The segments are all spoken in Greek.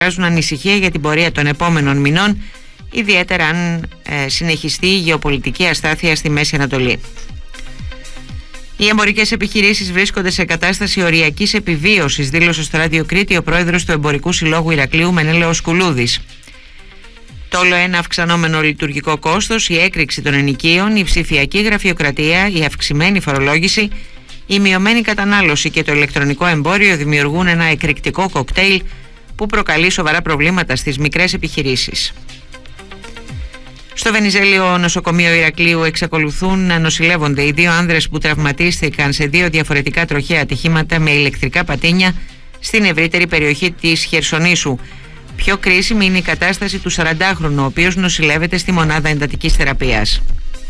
εκφράζουν ανησυχία για την πορεία των επόμενων μηνών, ιδιαίτερα αν συνεχιστεί η γεωπολιτική αστάθεια στη Μέση Ανατολή. Οι εμπορικές επιχειρήσεις βρίσκονται σε κατάσταση οριακής επιβίωσης, δήλωσε στο Ράδιο Κρήτη ο πρόεδρος του Εμπορικού Συλλόγου Ηρακλείου Μενέλαος Κουλούδης. Το όλο ένα αυξανόμενο λειτουργικό κόστος, η έκρηξη των ενοικίων, η ψηφιακή γραφειοκρατία, η αυξημένη φορολόγηση, η μειωμένη κατανάλωση και το ηλεκτρονικό εμπόριο δημιουργούν ένα εκρηκτικό κοκτέιλ που προκαλεί σοβαρά προβλήματα στις μικρές επιχειρήσεις. Στο Βενιζέλιο νοσοκομείο Ηρακλείου εξακολουθούν να νοσηλεύονται οι δύο άνδρες που τραυματίστηκαν σε δύο διαφορετικά τροχαία ατυχήματα με ηλεκτρικά πατίνια στην ευρύτερη περιοχή της Χερσονήσου. Πιο κρίσιμη είναι η κατάσταση του 40χρονου, ο οποίος νοσηλεύεται στη μονάδα εντατικής θεραπείας.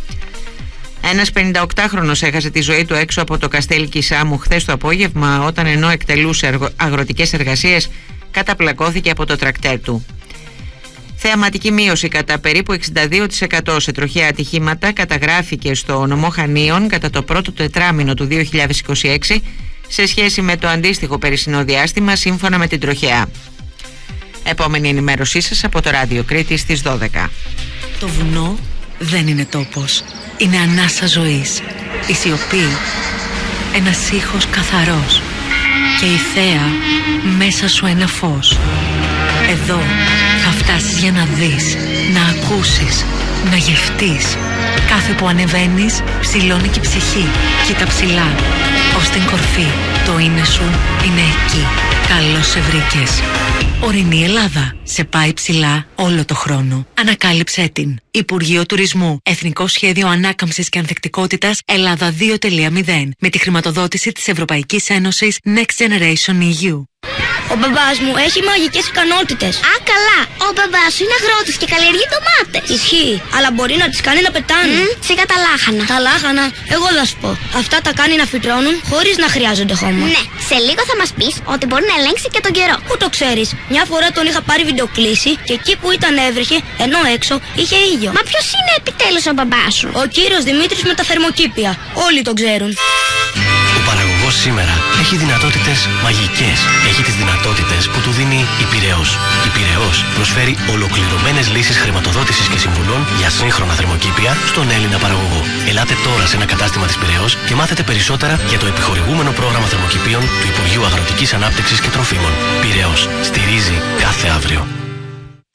Ένας 58χρονος έχασε τη ζωή του έξω από το Καστέλι Κισάμου χθες το απόγευμα, όταν ενώ εκτελούσε αγροτικές εργασίες καταπλακώθηκε από το τρακτέρ του. Θεαματική μείωση κατά περίπου 62% σε τροχαία ατυχήματα καταγράφηκε στο νομό Χανίων κατά το πρώτο τετράμινο του 2026 σε σχέση με το αντίστοιχο περσινό διάστημα, σύμφωνα με την τροχαία. Επόμενη ενημέρωσή σας από το Ράδιο Κρήτη στις 12. Το βουνό δεν είναι τόπος. Είναι ανάσα ζωής. Η σιωπή, ένας ήχος καθαρός. Και η θέα μέσα σου ένα φως. Εδώ θα φτάσεις για να δεις, να ακούσεις, να γευτείς. Κάθε που ανεβαίνεις ψηλώνει και η ψυχή. Κοίτα ψηλά, ως την κορφή. Το είναι σου είναι εκεί. Καλώς σε βρήκες. Ορεινή Ελλάδα. Σε πάει ψηλά όλο το χρόνο. Ανακάλυψέ την. Υπουργείο Τουρισμού. Εθνικό Σχέδιο Ανάκαμψης και Ανθεκτικότητας Ελλάδα 2.0. Με τη χρηματοδότηση της Ευρωπαϊκής Ένωσης Next Generation EU. Ο μπαμπάς μου έχει μαγικές ικανότητες. Α, καλά. Ο μπαμπάς σου είναι αγρότης και καλλιεργεί ντομάτες. Ισχύει, αλλά μπορεί να τις κάνει να πετάνε. Σιγά τα λάχανα. Τα λάχανα, εγώ θα σου πω. Αυτά τα κάνει να φυτρώνουν χωρίς να χρειάζονται χώμα. Ναι, σε λίγο θα μας πεις ότι μπορεί να ελέγξει και τον καιρό. Πού το ξέρεις? Μια φορά τον είχα πάρει βιντεοκλήση και εκεί που ήταν έβρεχε, ενώ έξω είχε ήλιο. Μα ποιος είναι επιτέλους ο μπαμπάς σου? Ο κύριος Δημήτρης με τα θερμοκήπια. Όλοι τον ξέρουν. Ο παραγωγός σήμερα έχει δυνατότητες μαγικές. Έχει τις δυνατότητες που του δίνει η Πειραιώς. Η Πειραιώς προσφέρει ολοκληρωμένες λύσεις χρηματοδότησης και συμβουλών για σύγχρονα θερμοκήπια στον Έλληνα παραγωγό. Ελάτε τώρα σε ένα κατάστημα της Πειραιώς και μάθετε περισσότερα για το επιχορηγούμενο πρόγραμμα θερμοκηπίων του Υπουργείου Αγροτικής Ανάπτυξης και Τροφίμων. Πειραιώς. Στηρίζει κάθε αύριο.